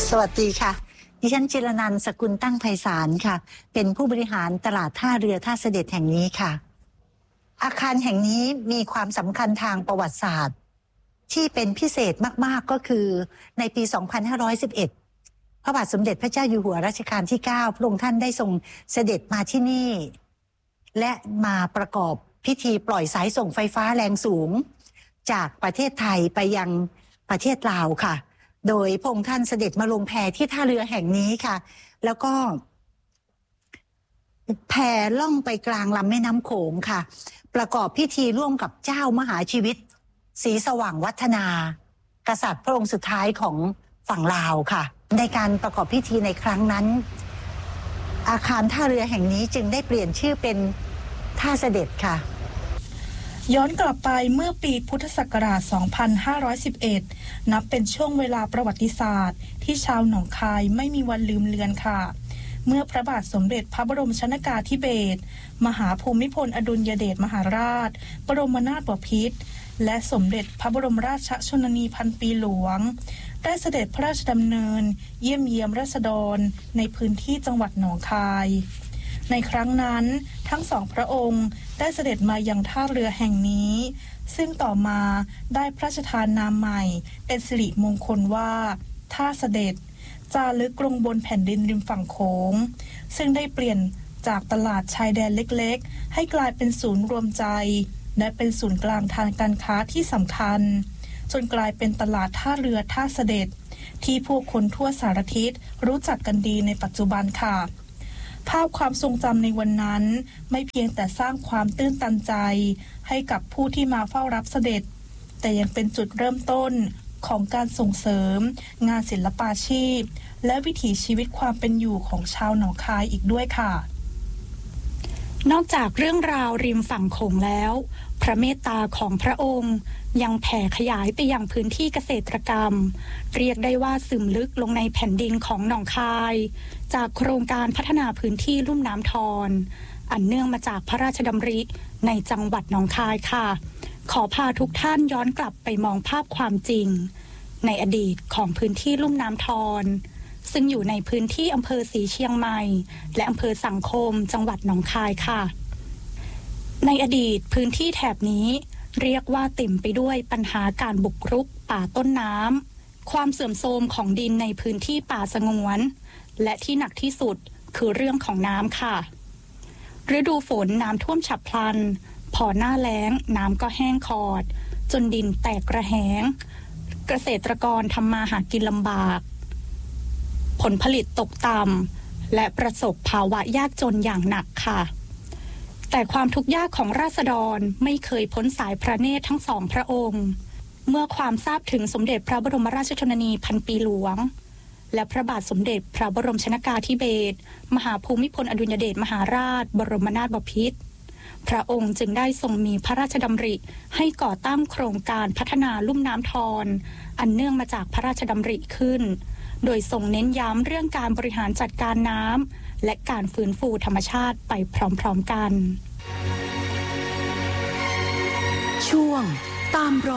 สวัสดีค่ะดิฉันจิรนันท์ สกุลตั้งไพศาลค่ะเป็นผู้บริหารตลาดท่าเรือท่าเสด็จแห่งนี้ค่ะอาคารแห่งนี้มีความสำคัญทางประวัติศาสตร์ที่เป็นพิเศษมากๆก็คือในปี 2511 พระบาทสมเด็จพระเจ้าอยู่หัวรัชกาลที่ 9 พระองค์ท่านได้ทรงเสด็จมาที่นี่และมาประกอบพิธีปล่อยสายส่งไฟฟ้าแรงสูงจากประเทศไทยไปยังประเทศลาวค่ะโดยพระองค์ท่านเสด็จมาลงแพที่ท่าเรือแห่งนี้ค่ะแล้วก็แพล่องไปกลางลำแม่น้ำโขงค่ะประกอบพิธีร่วมกับเจ้ามหาชีวิตศรีสว่างวัฒนากษัตริย์พระองค์สุดท้ายของฝั่งลาวค่ะในการประกอบพิธีในครั้งนั้นอาคารท่าเรือแห่งนี้จึงได้เปลี่ยนชื่อเป็นท่าเสด็จค่ะย้อนกลับไปเมื่อปีพุทธศักราช 2511 นับเป็นช่วงเวลาประวัติศาสตร์ที่ชาวหนองคายไม่มีวันลืมเลือนค่ะเมื่อพระบาทสมเด็จพระบรมชนกาธิเบศรมหาภูมิพลอดุลยเดชมหาราชบรมนาถบพิตรและสมเด็จพระบรมราชชนนีพันปีหลวงได้เสด็จพระราชดำเนินเยี่ยมเยียมราษฎรในพื้นที่จังหวัดหนองคายในครั้งนั้นทั้งสองพระองค์ได้เสด็จมายังท่าเรือแห่งนี้ซึ่งต่อมาได้พระราชทานนามใหม่เป็นสิริมงคลว่าท่าเสด็จจารึกลงบนแผ่นดินริมฝั่งโขงซึ่งได้เปลี่ยนจากตลาดชายแดนเล็กๆให้กลายเป็นศูนย์รวมใจและเป็นศูนย์กลางทางการค้าที่สำคัญจนกลายเป็นตลาดท่าเรือท่าเสด็จที่ผู้คนทั่วสารทิศรู้จักกันดีในปัจจุบันค่ะภาพความทรงจำในวันนั้นไม่เพียงแต่สร้างความตื้นตันใจให้กับผู้ที่มาเฝ้ารับเสด็จแต่ยังเป็นจุดเริ่มต้นของการส่งเสริมงานศิลปาชีพและวิถีชีวิตความเป็นอยู่ของชาวหนองคายอีกด้วยค่ะนอกจากเรื่องราวริมฝั่งโขงแล้วพระเมตตาของพระองค์ยังแผ่ขยายไปยังพื้นที่เกษตรกรรมเรียกได้ว่าซึมลึกลงในแผ่นดินของหนองคายจากโครงการพัฒนาพื้นที่ลุ่มน้ำทอนอันเนื่องมาจากพระราชดำริในจังหวัดหนองคายค่ะขอพาทุกท่านย้อนกลับไปมองภาพความจริงในอดีตของพื้นที่ลุ่มน้ำทอนซึ่งอยู่ในพื้นที่อำเภอศรีเชียงใหม่และอำเภอสังคมจังหวัดหนองคายค่ะในอดีตพื้นที่แถบนี้เรียกว่าเต็มไปด้วยปัญหาการบุกรุกป่าต้นน้ำความเสื่อมโทรมของดินในพื้นที่ป่าสงวนและที่หนักที่สุดคือเรื่องของน้ำค่ะฤดูฝนน้ำท่วมฉับพลันพอหน้าแล้งน้ำก็แห้งขอดจนดินแตกระแหงเกษตรกรทำมาหากินลำบากผลผลิตตกต่ำและประสบภาวะยากจนอย่างหนักค่ะแต่ความทุกข์ยากของราษฎรไม่เคยพ้นสายพระเนตรทั้งสองพระองค์เมื่อความทราบถึงสมเด็จพระบรมราชชนนีพันปีหลวงและพระบาทสมเด็จพระบรมชนกาธิเบศรมหาภูมิพลอดุลยเดชมหาราชบรมนาถบพิตรพระองค์จึงได้ทรงมีพระราชดำริให้ก่อตั้งโครงการพัฒนาลุ่มน้ำทอนอันเนื่องมาจากพระราชดำริขึ้นโดยทรงเน้นย้ำเรื่องการบริหารจัดการน้ำและการฟื้นฟูธรรมชาติไปพร้อมๆกันช่วงตามรอย